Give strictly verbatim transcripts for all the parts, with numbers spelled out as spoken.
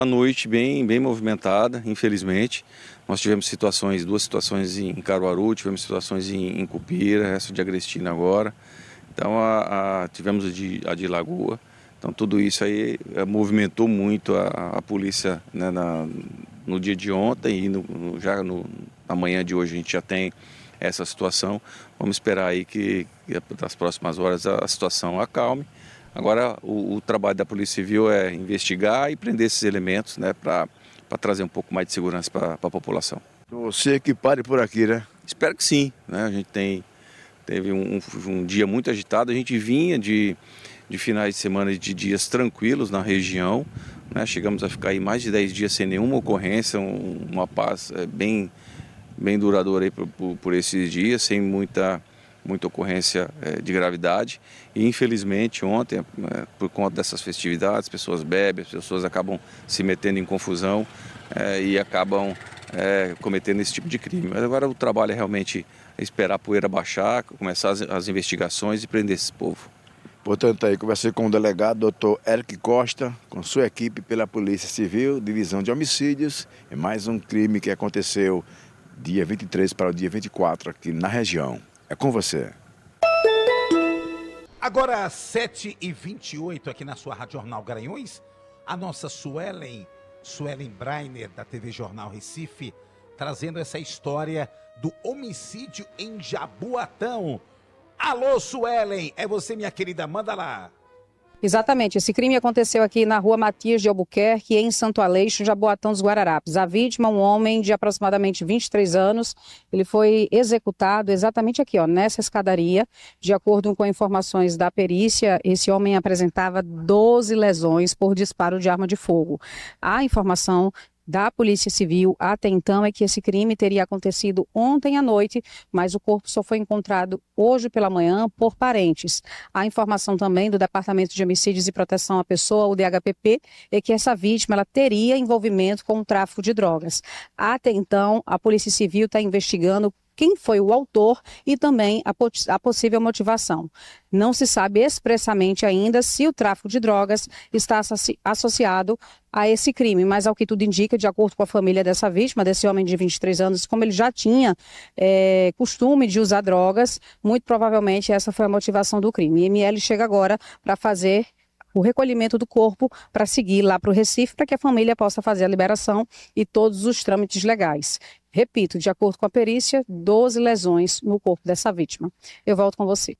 A noite bem, bem movimentada, infelizmente. Nós tivemos situações, duas situações em Caruaru, tivemos situações em, em Cupira, essa de Agrestina agora. Então a, a, tivemos a de, a de Lagoa. Então tudo isso aí é, movimentou muito a, a polícia, né, na, no dia de ontem e no, no, já no, na manhã de hoje a gente já tem essa situação. Vamos esperar aí que, que nas próximas horas a, a situação acalme. Agora o, o trabalho da Polícia Civil é investigar e prender esses elementos, né, para trazer um pouco mais de segurança para a população. Você que pare por aqui, né? Espero que sim, né? A gente tem, teve um, um dia muito agitado, a gente vinha de, de finais de semana de dias tranquilos na região, né? Chegamos a ficar aí mais de dez dias sem nenhuma ocorrência, um, uma paz é, bem, bem duradoura aí por, por, por esses dias, sem muita... muita ocorrência é, de gravidade e infelizmente ontem, é, por conta dessas festividades, as pessoas bebem, as pessoas acabam se metendo em confusão é, e acabam é, cometendo esse tipo de crime. Mas agora o trabalho é realmente esperar a poeira baixar, começar as, as investigações e prender esse povo. Portanto, aí conversei com o delegado doutor Eric Costa, com sua equipe pela Polícia Civil, Divisão de Homicídios, e mais um crime que aconteceu dia vinte e três para o dia vinte e quatro aqui na região. É com você. Agora, às sete e vinte e oito, aqui na sua Rádio Jornal Garanhuns, a nossa Suelen, Suelen Brainer, da T V Jornal Recife, trazendo essa história do homicídio em Jaboatão. Alô, Suelen, é você, minha querida, manda lá. Exatamente, esse crime aconteceu aqui na rua Matias de Albuquerque, em Santo Aleixo, Jaboatão dos Guararapes. A vítima, um homem de aproximadamente vinte e três anos, ele foi executado exatamente aqui, ó, nessa escadaria. De acordo com informações da perícia, esse homem apresentava doze lesões por disparo de arma de fogo. A informação da Polícia Civil até então é que esse crime teria acontecido ontem à noite, mas o corpo só foi encontrado hoje pela manhã por parentes. A informação também do Departamento de Homicídios e Proteção à Pessoa, o D H P P, é que essa vítima ela teria envolvimento com o tráfico de drogas. Até então, a Polícia Civil está investigando quem foi o autor e também a, a possível motivação. Não se sabe expressamente ainda se o tráfico de drogas está associ associado a esse crime, mas ao que tudo indica, de acordo com a família dessa vítima, desse homem de vinte e três anos, como ele já tinha é, costume de usar drogas, muito provavelmente essa foi a motivação do crime. E M L chega agora para fazer o recolhimento do corpo para seguir lá para o Recife, para que a família possa fazer a liberação e todos os trâmites legais. Repito, de acordo com a perícia, doze lesões no corpo dessa vítima. Eu volto com você.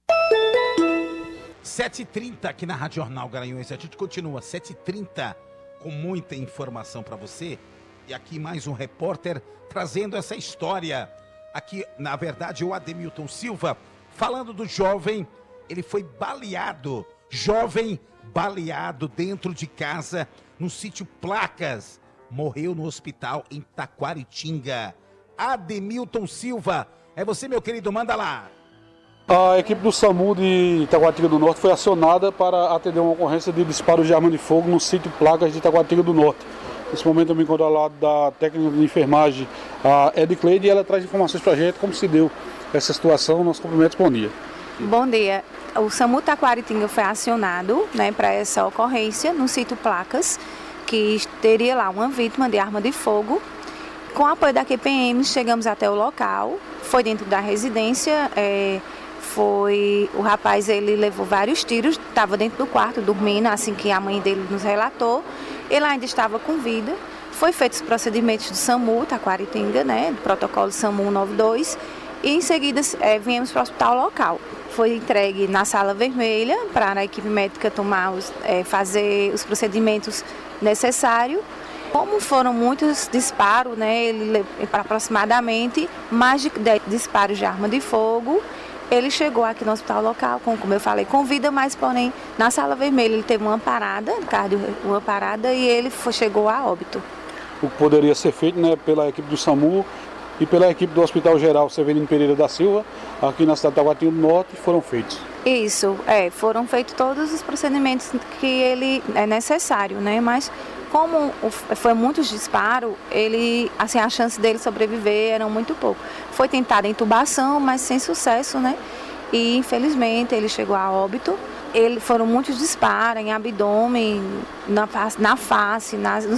sete e trinta aqui na Rádio Jornal Garanhuns. A gente continua sete e trinta com muita informação para você. E aqui mais um repórter trazendo essa história. Aqui, na verdade, o Ademilton Silva falando do jovem. Ele foi baleado. Jovem baleado dentro de casa no sítio Placas. Morreu no hospital em Taquaritinga. Ademilton Silva, é você, meu querido, manda lá. A equipe do SAMU de Taquaritinga do Norte foi acionada para atender uma ocorrência de disparo de arma de fogo no sítio Placas de Taquaritinga do Norte. Nesse momento eu me encontro ao lado da técnica de enfermagem, a Edcleide, e ela traz informações para a gente como se deu essa situação. Nosso cumprimento, bom dia. Bom dia. O SAMU Taquaritinga foi acionado, né, para essa ocorrência no sítio Placas, que teria lá uma vítima de arma de fogo. Com o apoio da Q P M, chegamos até o local. Foi dentro da residência. É, foi o rapaz, ele levou vários tiros, estava dentro do quarto dormindo, assim que a mãe dele nos relatou. Ele ainda estava com vida. Foi feito os procedimentos do SAMU Taquaritinga, né, do protocolo SAMU cento e noventa e dois, e em seguida é, viemos para o hospital local. Foi entregue na sala vermelha para a equipe médica tomar os, é, fazer os procedimentos necessários. Como foram muitos disparos, né, ele, aproximadamente mais de dez disparos de arma de fogo, ele chegou aqui no hospital local, com, como eu falei, com vida, mas porém na sala vermelha ele teve uma parada, cardio, uma parada e ele foi, chegou a óbito. O que poderia ser feito, né, pela equipe do SAMU e pela equipe do Hospital Geral Severino Pereira da Silva, aqui na cidade de Taquaritinga do Norte, foram feitos. Isso, é, foram feitos todos os procedimentos que ele é necessário, né, mas como foi muitos disparos, ele, assim, a chance dele sobreviver era muito pouco. Foi tentada a intubação, mas sem sucesso, né, e infelizmente ele chegou a óbito. ele, foram muitos disparos em abdômen, na face, na face nas,